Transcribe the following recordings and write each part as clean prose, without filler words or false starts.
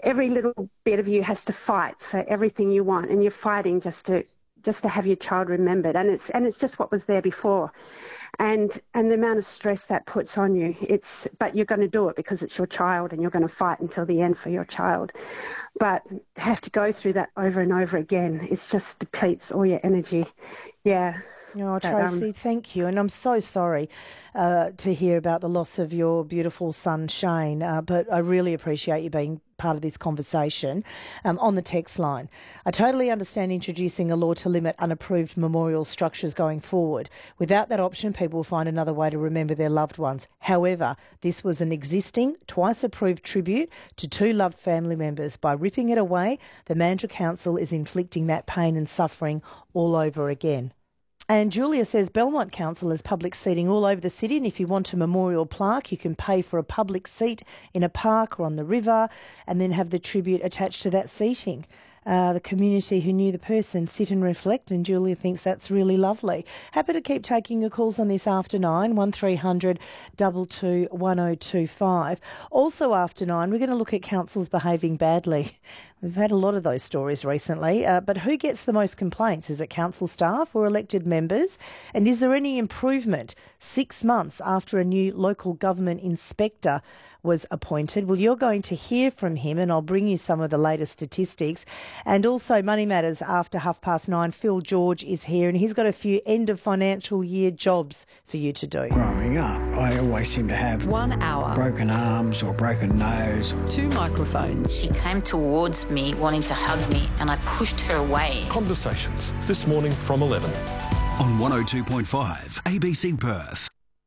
every little bit of you has to fight for everything you want, and you're fighting just to have your child remembered, and it's just what was there before, and the amount of stress that puts on you. But you're going to do it because it's your child, and you're going to fight until the end for your child. But have to go through that over and over again, it just depletes all your energy. Yeah. Oh, Tracy, thank you. And I'm so sorry to hear about the loss of your beautiful son, Shane, but I really appreciate you being part of this conversation. On the text line, I totally understand introducing a law to limit unapproved memorial structures going forward. Without that option, people will find another way to remember their loved ones. However, this was an existing, twice-approved tribute to two loved family members. By ripping it away, the Mandurah Council is inflicting that pain and suffering all over again. And Julia says Belmont Council has public seating all over the city, and if you want a memorial plaque, you can pay for a public seat in a park or on the river and then have the tribute attached to that seating. The community who knew the person sit and reflect, and Julia thinks that's really lovely. Happy to keep taking your calls on this after 9, 1300 22 1025. Also after 9, we're going to look at councils behaving badly. We've had a lot of those stories recently, but who gets the most complaints? Is it council staff or elected members? And is there any improvement 6 months after a new local government inspector was appointed? Well, you're going to hear from him, and I'll bring you some of the latest statistics. And also Money Matters after 9:30. Phil George is here, and he's got a few end of financial year jobs for you to do. Growing up, I always seem to have 1 hour, broken arms or broken nose. 2 microphones. She came towards me wanting to hug me, and I pushed her away. Conversations this morning from 11 on 102.5 ABC Perth.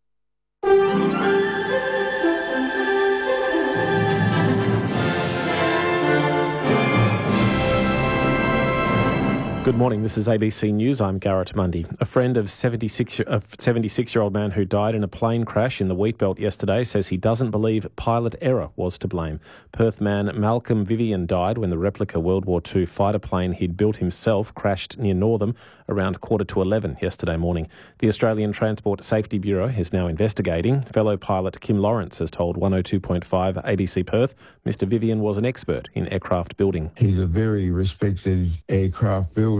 Good morning, this is ABC News. I'm Garrett Mundy. A friend of 76-year-old man who died in a plane crash in the Wheatbelt yesterday says he doesn't believe pilot error was to blame. Perth man Malcolm Vivian died when the replica World War II fighter plane he'd built himself crashed near Northam around 11:15 yesterday morning. The Australian Transport Safety Bureau is now investigating. Fellow pilot Kim Lawrence has told 102.5 ABC Perth Mr Vivian was an expert in aircraft building. He's a very respected aircraft builder,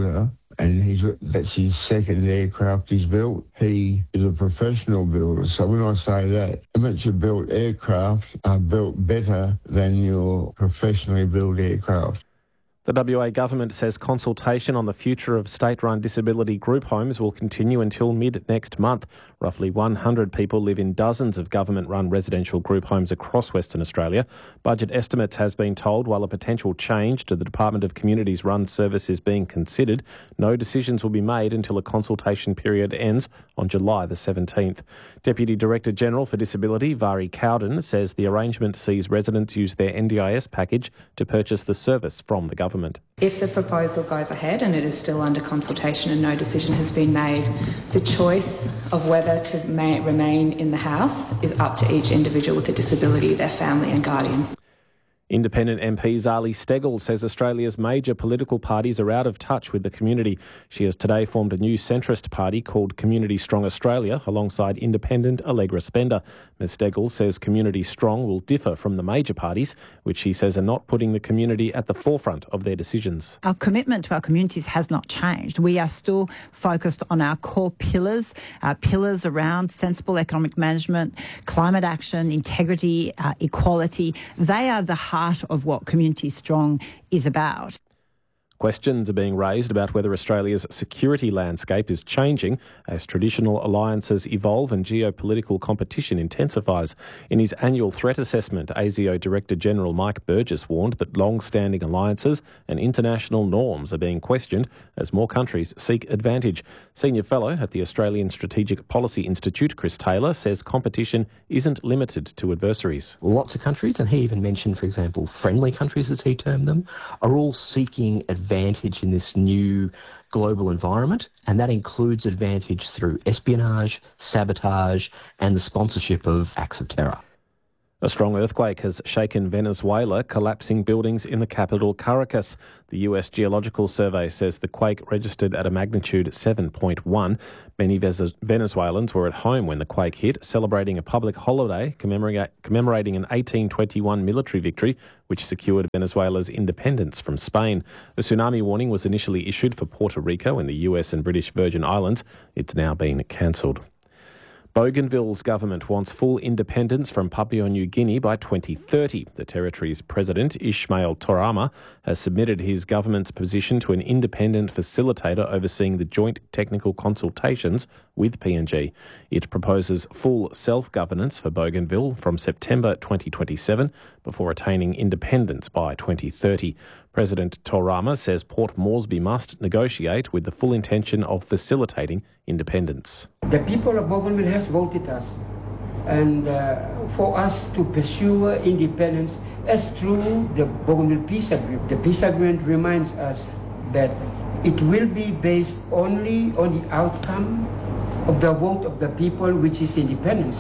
and that's his second aircraft he's built. He is a professional builder, so when I say that, amateur built aircraft are built better than your professionally built aircraft. The WA government says consultation on the future of state-run disability group homes will continue until mid-next month. Roughly 100 people live in dozens of government-run residential group homes across Western Australia. Budget estimates has been told while a potential change to the Department of Communities run service is being considered, no decisions will be made until a consultation period ends on July the 17th. Deputy Director General for Disability, Vari Cowden, says the arrangement sees residents use their NDIS package to purchase the service from the government. If the proposal goes ahead and it is still under consultation and no decision has been made, the choice of whether to remain in the house is up to each individual with a disability, their family and guardian. Independent MP Zali Steggall says Australia's major political parties are out of touch with the community. She has today formed a new centrist party called Community Strong Australia alongside independent Allegra Spender. Ms Steggall says Community Strong will differ from the major parties, which she says are not putting the community at the forefront of their decisions. Our commitment to our communities has not changed. We are still focused on our core pillars, our pillars around sensible economic management, climate action, integrity, equality. They are the heart of what Community Strong is about. Questions are being raised about whether Australia's security landscape is changing as traditional alliances evolve and geopolitical competition intensifies. In his annual threat assessment, ASIO Director General Mike Burgess warned that long-standing alliances and international norms are being questioned as more countries seek advantage. Senior Fellow at the Australian Strategic Policy Institute, Chris Taylor, says competition isn't limited to adversaries. Lots of countries, and he even mentioned, for example, friendly countries as he termed them, are all seeking advantage in this new global environment, and that includes advantage through espionage, sabotage and the sponsorship of acts of terror. A strong earthquake has shaken Venezuela, collapsing buildings in the capital Caracas. The US Geological Survey says the quake registered at a magnitude 7.1. Many Venezuelans were at home when the quake hit, celebrating a public holiday commemorating an 1821 military victory which secured Venezuela's independence from Spain. A tsunami warning was initially issued for Puerto Rico and the US and British Virgin Islands. It's now been cancelled. Bougainville's government wants full independence from Papua New Guinea by 2030. The territory's president, Ismail Torama, has submitted his government's position to an independent facilitator overseeing the joint technical consultations with PNG. It proposes full self-governance for Bougainville from September 2027 before attaining independence by 2030. President Torama says Port Moresby must negotiate with the full intention of facilitating independence. The people of Bougainville has voted us, and for us to pursue independence as through the Bougainville Peace Agreement. The Peace Agreement reminds us that it will be based only on the outcome of the vote of the people, which is independence.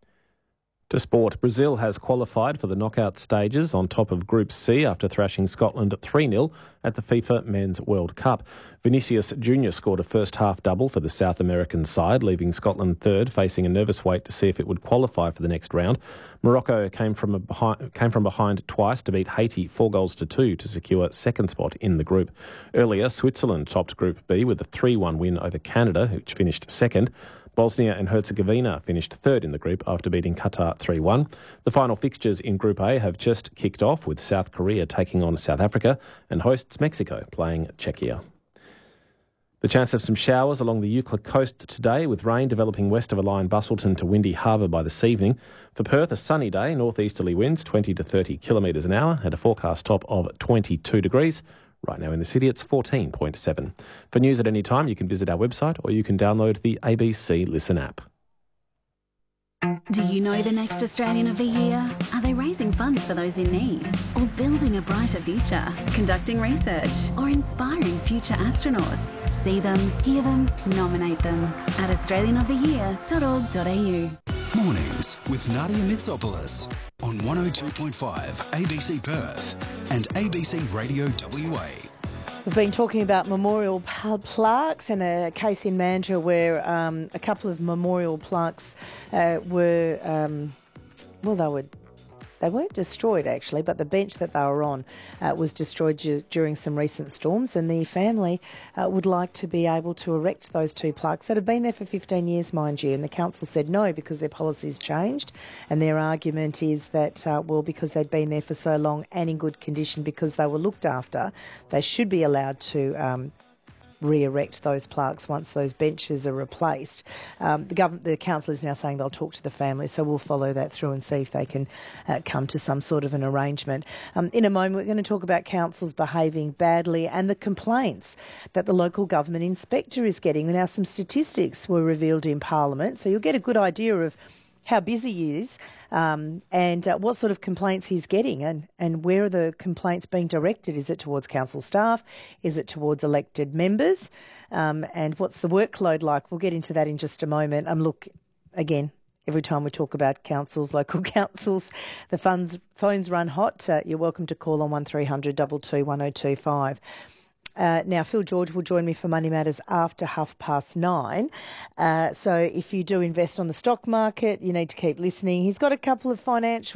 To sport, Brazil has qualified for the knockout stages on top of Group C after thrashing Scotland 3-0 at the FIFA Men's World Cup. Vinicius Jr. scored a first-half double for the South American side, leaving Scotland third, facing a nervous wait to see if it would qualify for the next round. Morocco came from behind twice to beat Haiti 4-2 to secure second spot in the group. Earlier, Switzerland topped Group B with a 3-1 win over Canada, which finished second. Bosnia and Herzegovina finished third in the group after beating Qatar 3-1. The final fixtures in Group A have just kicked off, with South Korea taking on South Africa and hosts Mexico playing Czechia. The chance of some showers along the Euclid coast today, with rain developing west of a line Busselton to Windy Harbour by this evening. For Perth, a sunny day, northeasterly winds 20 to 30 kilometres an hour and a forecast top of 22 degrees. Right now in the city, it's 14.7. For news at any time, you can visit our website or you can download the ABC Listen app. Do you know the next Australian of the Year? Are they raising funds for those in need? Or building a brighter future? Conducting research? Or inspiring future astronauts? See them, hear them, nominate them at australianoftheyear.org.au. Mornings with Nadia Mitsopoulos on 102.5 ABC Perth and ABC Radio WA. We've been talking about memorial plaques and a case in Mandurah where a couple of memorial plaques they weren't destroyed actually, but the bench that they were on was destroyed during some recent storms, and the family would like to be able to erect those two plaques that have been there for 15 years, mind you, and the council said no because their policies changed, and their argument is that, because they'd been there for so long and in good condition because they were looked after, they should be allowed to re-erect those plaques once those benches are replaced. The council is now saying they'll talk to the family, so we'll follow that through and see if they can come to some sort of an arrangement. In a moment, we're going to talk about councils behaving badly and the complaints that the local government inspector is getting. Now, some statistics were revealed in Parliament, so you'll get a good idea of how busy he is and what sort of complaints he's getting and where are the complaints being directed. Is it towards council staff? Is it towards elected members? And what's the workload like? We'll get into that in just a moment. Look, again, every time we talk about councils, local councils, the phones run hot. You're welcome to call on 1300 22 1025. Now, Phil George will join me for Money Matters after 9:30. So if you do invest on the stock market, you need to keep listening. He's got a couple of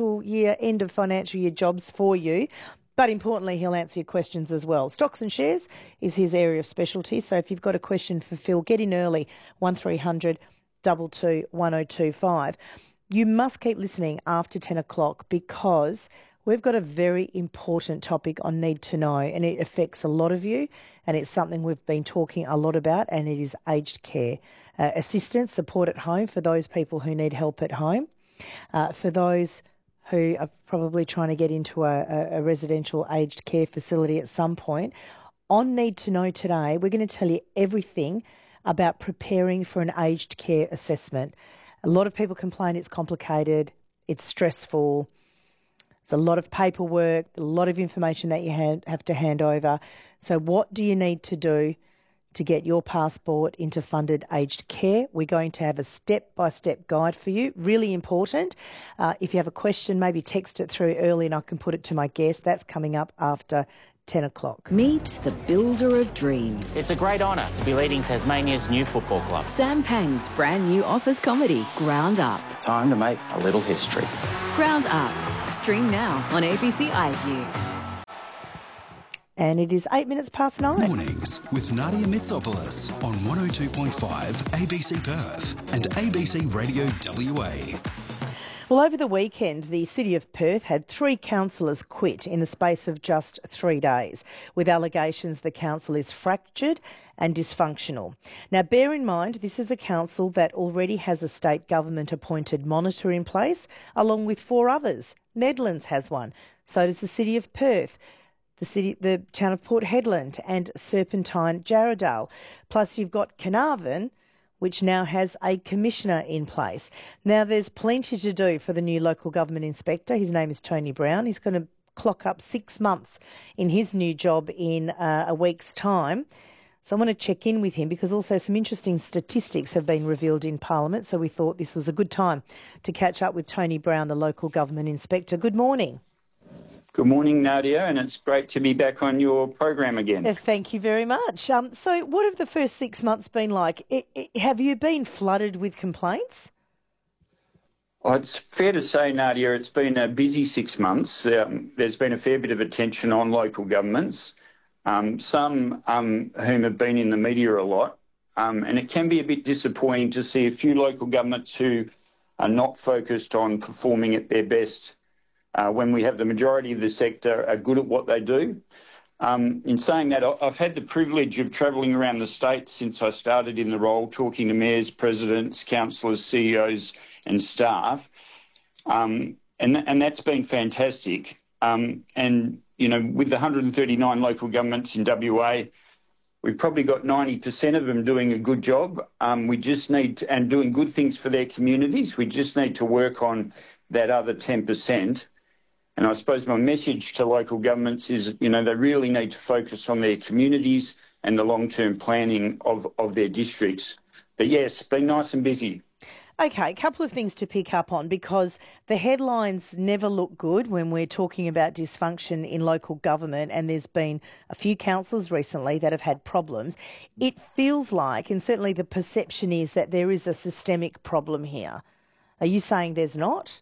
end of financial year jobs for you. But importantly, he'll answer your questions as well. Stocks and shares is his area of specialty. So if you've got a question for Phil, get in early, 1300 22 1025. You must keep listening after 10 o'clock because we've got a very important topic on Need to Know, and it affects a lot of you, and it's something we've been talking a lot about, and it is aged care. Assistance, support at home for those people who need help at home, for those who are probably trying to get into a residential aged care facility at some point. On Need to Know today, we're going to tell you everything about preparing for an aged care assessment. A lot of people complain it's complicated, it's stressful, it's a lot of paperwork, a lot of information that you have to hand over. So what do you need to do to get your passport into funded aged care. We're going to have a step-by-step guide for you. Really important. If you have a question, maybe text it through early and I can put it to my guest. That's coming up after 10 o'clock. Meet the builder of dreams. It's a great honour to be leading Tasmania's new football club. Sam Pang's brand new office comedy, Ground Up. Time to make a little history. Ground Up. Stream now on ABC iView. And it is 8 minutes past 9. Mornings with Nadia Mitsopoulos on 102.5 ABC Perth and ABC Radio WA. Well, over the weekend, the City of Perth had 3 councillors quit in the space of just 3 days, with allegations the council is fractured and dysfunctional. Now, bear in mind, this is a council that already has a state government-appointed monitor in place, along with 4 others. Nedlands has one. So does the City of Perth, the town of Port Hedland and Serpentine Jarrahdale. Plus, you've got Carnarvon, which now has a commissioner in place. Now, there's plenty to do for the new local government inspector. His name is Tony Brown. He's going to clock up 6 months in his new job in a week's time. So I want to check in with him because also some interesting statistics have been revealed in Parliament. So we thought this was a good time to catch up with Tony Brown, the local government inspector. Good morning. Good morning, Nadia, and it's great to be back on your program again. Thank you very much. So what have the first 6 months been like? Have you been flooded with complaints? Well, it's fair to say, Nadia, it's been a busy 6 months. There's been a fair bit of attention on local governments, some whom have been in the media a lot, and it can be a bit disappointing to see a few local governments who are not focused on performing at their best when we have the majority of the sector are good at what they do. In saying that, I've had the privilege of travelling around the state since I started in the role, talking to mayors, presidents, councillors, CEOs and staff, and that's been fantastic. And, you know, with the 139 local governments in WA, we've probably got 90% of them doing a good job. We just need to, and doing good things for their communities. We just need to work on that other 10%. And I suppose my message to local governments is, you know, they really need to focus on their communities and the long-term planning of their districts. But yes, been nice and busy. Okay, a couple of things to pick up on because the headlines never look good when we're talking about dysfunction in local government, and there's been a few councils recently that have had problems. It feels like, and certainly the perception is, that there is a systemic problem here. Are you saying there's not?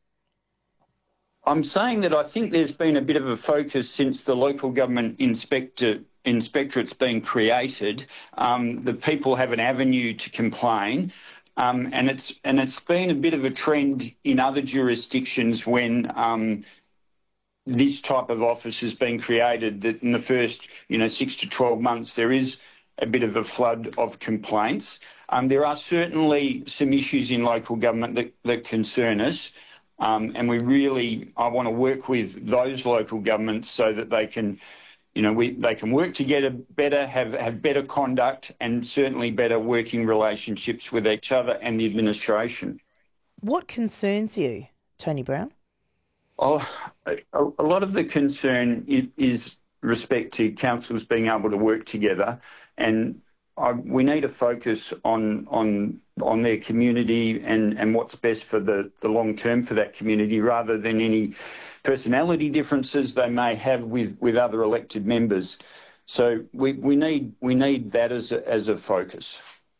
I'm saying that I think there's been a bit of a focus since the local government inspectorate's been created. The people have an avenue to complain, and it's been a bit of a trend in other jurisdictions when this type of office has been created. That in the first 6 to 12 months there is a bit of a flood of complaints. There are certainly some issues in local government that concern us. And I want to work with those local governments so that they can, they can work together better, have better conduct and certainly better working relationships with each other and the administration. What concerns you, Tony Brown? Oh, a lot of the concern is respect to councils being able to work together, and we need to focus on their community and what's best for the long term for that community, rather than any personality differences they may have with other elected members. So we need that as a focus.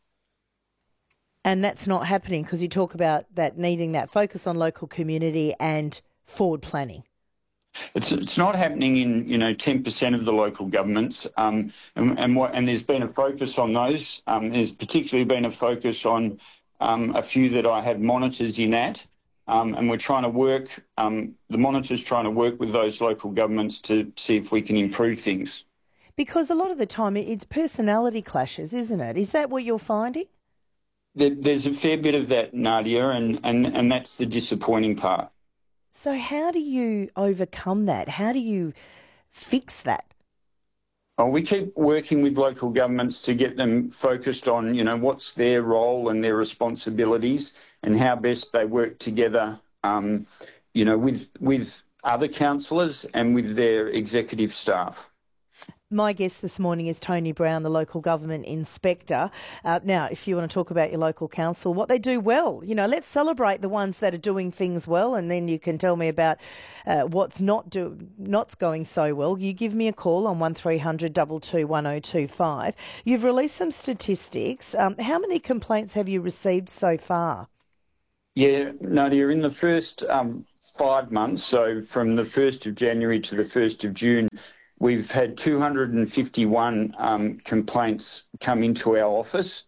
And that's not happening because you talk about that needing that focus on local community and forward planning. It's not happening in 10% of the local governments, and there's been a focus on those. There's particularly been a focus on a few that I have monitors in at, and we're trying to work. The monitors trying to work with those local governments to see if we can improve things. Because a lot of the time it's personality clashes, isn't it? Is that what you're finding? There's a fair bit of that, Nadia, and that's the disappointing part. So how do you overcome that? How do you fix that? Oh, we keep working with local governments to get them focused on, what's their role and their responsibilities and how best they work together, with other councillors and with their executive staff. My guest this morning is Tony Brown, the local government inspector. Now, if you want to talk about your local council, what they do well, let's celebrate the ones that are doing things well, and then you can tell me about what's not going so well. You give me a call on 1300 22 1025. You've released some statistics. How many complaints have you received so far? Yeah, Nadia, in the first 5 months, so from the 1st of January to the 1st of June, we've had 251 complaints come into our office.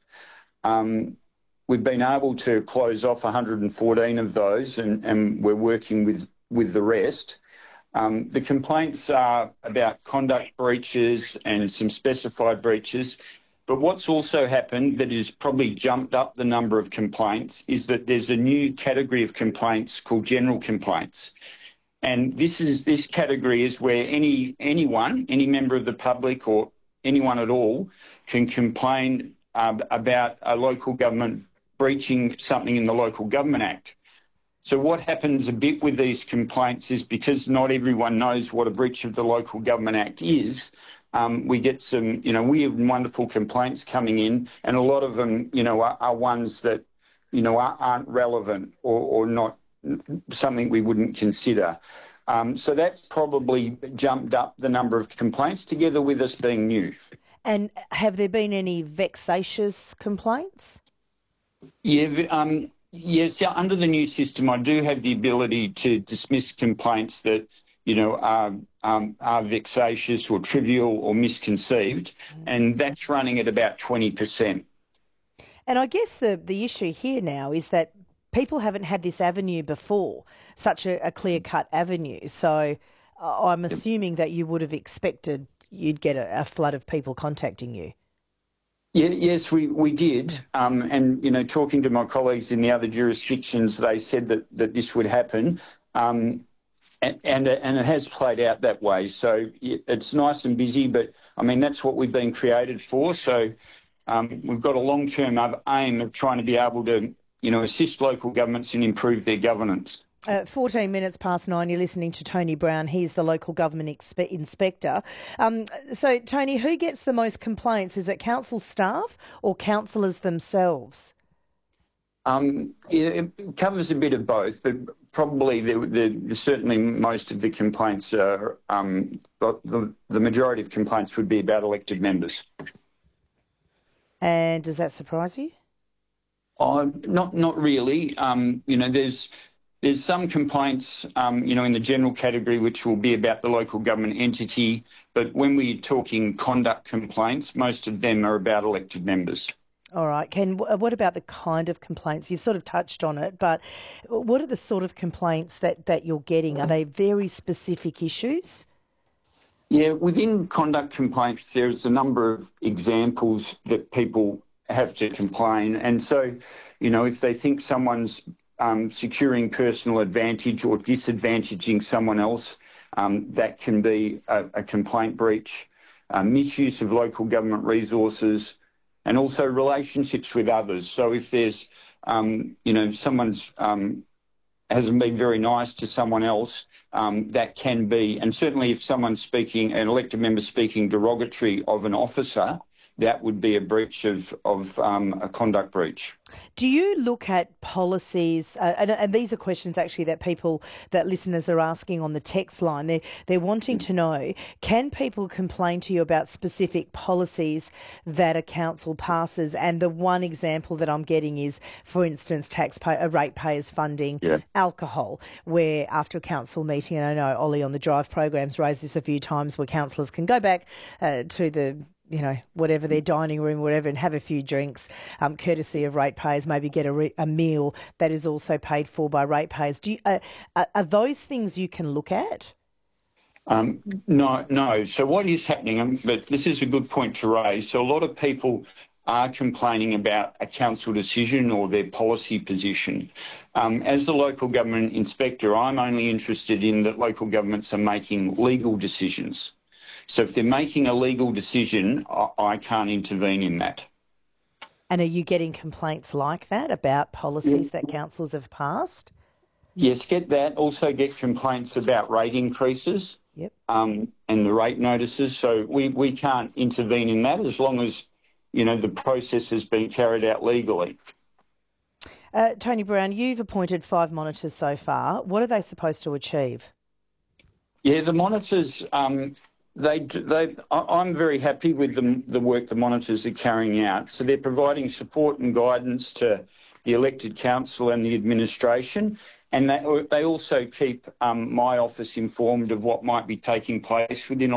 We've been able to close off 114 of those, and we're working with the rest. The complaints are about conduct breaches and some specified breaches. But what's also happened that has probably jumped up the number of complaints is that there's a new category of complaints called general complaints. And this category is where any member of the public or anyone at all can complain about a local government breaching something in the Local Government Act. So what happens a bit with these complaints is because not everyone knows what a breach of the Local Government Act is, we get some, weird and wonderful complaints coming in, and a lot of them, are ones that, aren't relevant or not something we wouldn't consider. So that's probably jumped up the number of complaints together with us being new. And have there been any vexatious complaints? Yeah, yes, under the new system, I do have the ability to dismiss complaints that, are vexatious or trivial or misconceived, and that's running at about 20%. And I guess the issue here now is that people haven't had this avenue before, such a clear-cut avenue. So I'm assuming that you would have expected you'd get a flood of people contacting you. Yeah, yes, we did. And, talking to my colleagues in the other jurisdictions, they said that this would happen. And it has played out that way. So it's nice and busy, but, that's what we've been created for. So we've got a long-term aim of trying to be able to, assist local governments and improve their governance. 14 minutes past 9, you're listening to Tony Brown. He's the local government inspector. So, Tony, who gets the most complaints? Is it council staff or councillors themselves? It covers a bit of both, but probably certainly most of the complaints are, the majority of complaints would be about elected members. And does that surprise you? Not really. There's some complaints, in the general category, which will be about the local government entity. But when we're talking conduct complaints, most of them are about elected members. All right. Ken, what about the kind of complaints? You've sort of touched on it, but what are the sort of complaints that you're getting? Are they very specific issues? Yeah, within conduct complaints, there's a number of examples that people have to complain. And so, if they think someone's securing personal advantage or disadvantaging someone else, that can be a complaint breach. Misuse of local government resources, and also relationships with others. So if there's, someone's hasn't been very nice to someone else, that can be, and certainly if someone's speaking, an elected member speaking derogatory of an officer, that would be a breach of a conduct breach. Do you look at policies, and these are questions actually that listeners are asking on the text line. They're wanting to know, can people complain to you about specific policies that a council passes? And the one example that I'm getting is, for instance, ratepayers funding alcohol, where after a council meeting, and I know Ollie on the Drive program's raised this a few times, where councillors can go back to the whatever their dining room, whatever, and have a few drinks, courtesy of ratepayers, maybe get a meal that is also paid for by ratepayers. Are those things you can look at? No. So what is happening, but this is a good point to raise. So a lot of people are complaining about a council decision or their policy position. As the local government inspector, I'm only interested in that local governments are making legal decisions. So if they're making a legal decision, I can't intervene in that. And are you getting complaints like that about policies that councils have passed? Yes, get that. Also get complaints about rate increases. and the rate notices. So we can't intervene in that as long as, the process has been carried out legally. Tony Brown, you've appointed 5 monitors so far. What are they supposed to achieve? Yeah, the monitors, I'm very happy with the work the monitors are carrying out. So they're providing support and guidance to the elected council and the administration, and they also keep my office informed of what might be taking place within